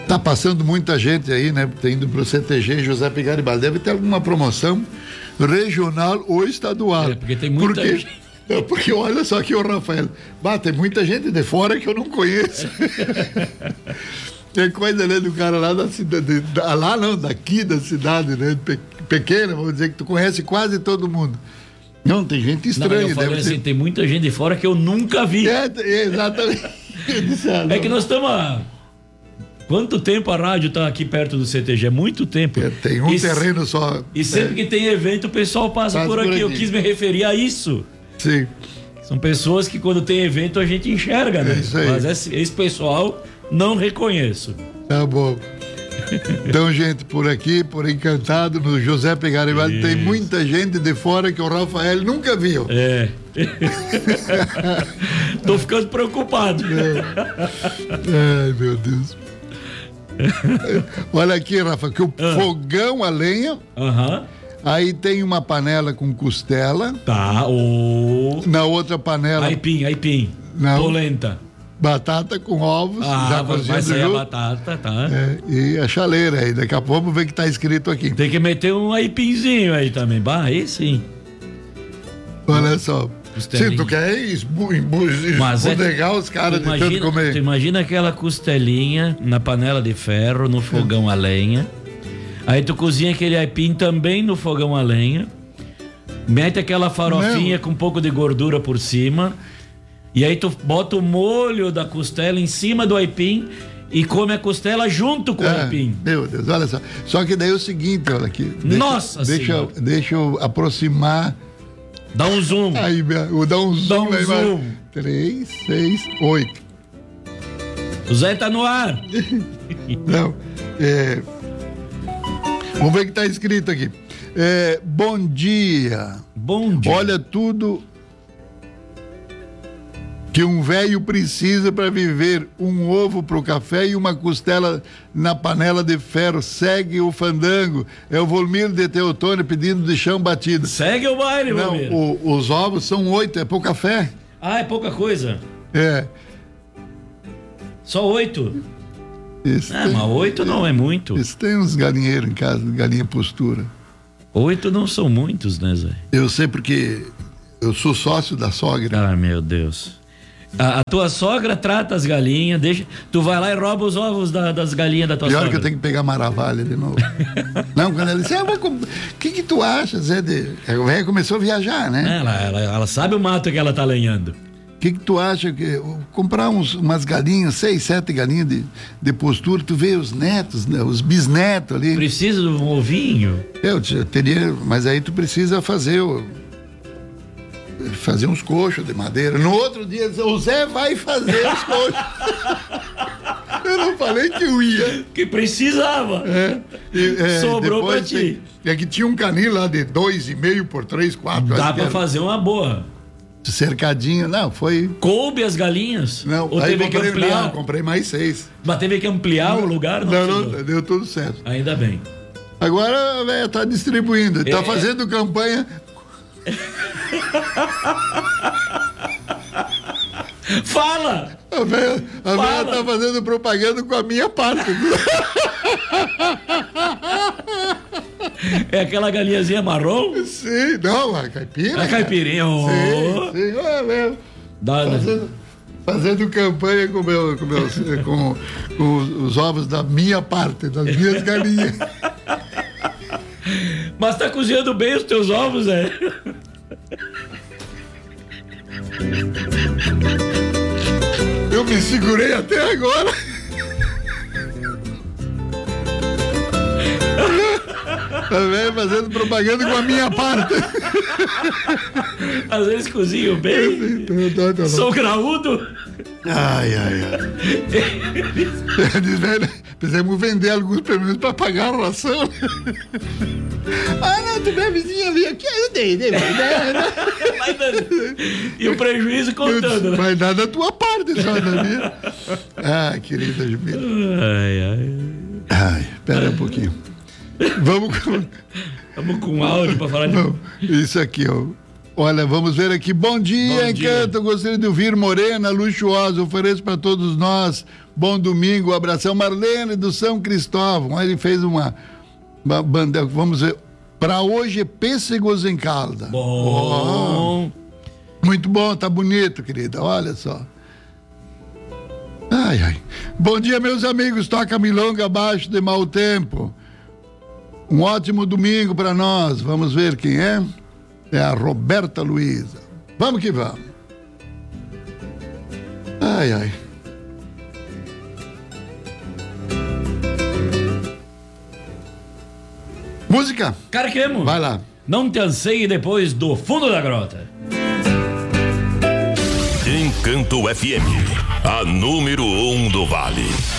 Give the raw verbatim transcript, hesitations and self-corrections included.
Tá passando muita gente aí, né? Tá indo pro C T G José P. Garibaldi. Deve ter alguma promoção regional ou estadual. É, porque tem muita porque, gente. é, porque olha só aqui, o Rafael. Bah, tem muita gente de fora que eu não conheço. Tem coisa, né, do cara lá da cidade. Da, lá não, daqui da cidade, né? Pe, pequena, vamos dizer que tu conhece quase todo mundo. Não, tem gente estranha. Não, eu falei assim, ser... tem muita gente de fora que eu nunca vi. É, exatamente. Disse, ah, é que nós estamos há... Quanto tempo a rádio está aqui perto do C T G? É muito tempo. É, tem um e, terreno só. E sempre é. que tem evento, o pessoal passa, passa por, aqui. por aqui. Eu quis me referir a isso. Sim. São pessoas que quando tem evento a gente enxerga, né? É isso aí. Mas esse, esse pessoal não reconheço. Tá bom. Então, gente, por aqui, por Encantado, no José P. Garibaldi, tem muita gente de fora que o Rafael nunca viu. É. Tô ficando preocupado. É. Ai, meu Deus. Olha aqui, Rafa, que o ah. fogão a lenha. Aham. Aí tem uma panela com costela. Tá, o... Na outra panela... Aipim, aipim. Não. Polenta. Batata com ovos. Ah, já vai sair a batata, tá. É, e a chaleira aí. Daqui a pouco vamos ver o que tá escrito aqui. Tem que meter um aipinzinho aí também. Bah, aí sim. Olha só. Se tu quer esbudegar é, os caras de tanto comer. Tu imagina aquela costelinha na panela de ferro, no fogão a lenha. Aí tu cozinha aquele aipim também no fogão a lenha. Mete aquela farofinha Não. com um pouco de gordura por cima. E aí tu bota o molho da costela em cima do aipim e come a costela junto com é, o aipim. Meu Deus, olha só. Só que daí é o seguinte, olha aqui. Deixa, Nossa deixa eu, deixa eu aproximar. Dá um zoom. Aí, vou dar um zoom. Dá um aí, zoom. Três, seis, oito. O Zé tá no ar. Não, é... Vamos ver o que tá escrito aqui. É, bom dia. Bom dia. Olha tudo que um velho precisa para viver: um ovo pro café e uma costela na panela de ferro. Segue o fandango. É o Volmir de Teotônio pedindo de chão batido. Segue o baile, Não, Volmir. O, os ovos são oito, é pro café. Ah, é pouca coisa. É. Só oito? Isso ah, tem, mas oito não é muito. Isso tem uns galinheiros em casa, galinha postura. Oito não são muitos, né, Zé? Eu sei porque eu sou sócio da sogra. Ah, meu Deus. A, a tua sogra trata as galinhas, deixa, tu vai lá e rouba os ovos da, das galinhas da tua Pior sogra. Que eu tenho que pegar maravalha de novo. Não, quando ela disse, ah, o que que tu acha, Zé? De... A velha começou a viajar, né? Ela, ela, ela sabe o mato que ela tá lenhando. O que que tu acha que comprar uns, umas galinhas, seis, sete galinhas de, de postura, tu vê os netos, né, os bisnetos ali. Precisa de um ovinho? Eu teria, mas aí tu precisa fazer o, fazer uns coxos de madeira. No outro dia, o Zé vai fazer os coxos. Eu não falei que eu ia. Que precisava. É, e, é, sobrou pra ti. Tem, é que tinha um canil lá de dois e meio por três, quatro. Dá pra fazer uma boa. Cercadinho, não, foi... Coube as galinhas? Não, ou teve comprei, que ampliar? Não, comprei mais seis. Mas teve que ampliar não, o lugar? Não, não, não, deu tudo certo. Ainda bem. Agora a velha tá distribuindo, tá é... fazendo campanha... Fala! A velha, a velha tá fazendo propaganda com a minha parte. É aquela galinhazinha marrom? Sim, não, a caipira. A caipirinha. Oh. Sim, sim, é mesmo. Dá, fazendo, né? fazendo campanha com, meu, com, meus, com, com os ovos da minha parte, das minhas galinhas. Mas tá cozinhando bem os teus ovos, é? Eu me segurei até agora. Tá vendo? Fazendo propaganda com a minha parte. Às vezes cozinho bem. Tô, tô, tô, Sou graúdo. Ai, ai, ai. Diz, velho, precisamos vender alguns pelo menos pra pagar a ração. Ah, não, tu minha vizinha veio aqui, eu dei, dei, dei. E o prejuízo contando, né? Vai dar da tua parte só, da minha. Ah, querida Jumila. Ai, ai. Ai, espera um pouquinho. Vamos com... Vamos com áudio pra falar de... Não, isso aqui, ó. Olha, vamos ver aqui. Bom dia, Bom Encanto. dia. Gostaria de ouvir Morena, luxuosa. Ofereço para todos nós. Bom domingo. Abração. Marlene do São Cristóvão. Ele fez uma, uma banda. Vamos ver. Para hoje é pêssegos em calda. Bom. Oh, muito bom, tá bonito, querida. Olha só. Ai, ai. Bom dia, meus amigos. Toca milonga abaixo de mau tempo. Um ótimo domingo para nós. Vamos ver quem é. É a Roberta Luiza. Vamos que vamos. Ai, ai. Música? Carquemo. Vai lá. Não te anseie depois do fundo da grota. Encanto F M, a número um do Vale.